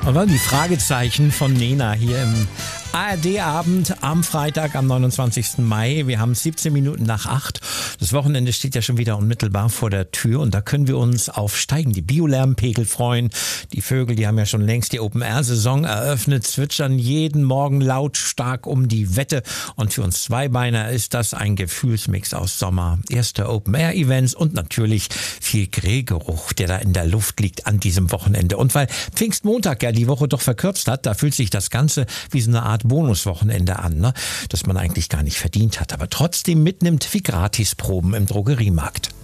Und dann die Fragezeichen von Nena hier im ARD-Abend am Freitag, am 29. Mai. Wir haben 17 Minuten nach 8. Das Wochenende steht ja schon wieder unmittelbar vor der Tür und da können wir uns auf steigende Biolärmpegel freuen. Die Vögel, die haben ja schon längst die Open-Air-Saison eröffnet, zwitschern jeden Morgen lautstark um die Wette. Und für uns Zweibeiner ist das ein Gefühlsmix aus Sommer, erste Open-Air-Events und natürlich viel Grillgeruch, der da in der Luft liegt an diesem Wochenende. Und weil Pfingstmontag ja die Woche doch verkürzt hat, da fühlt sich das Ganze wie so eine Art Bonuswochenende an, ne? Das man eigentlich gar nicht verdient hat, aber trotzdem mitnimmt wie Gratisproben im Drogeriemarkt.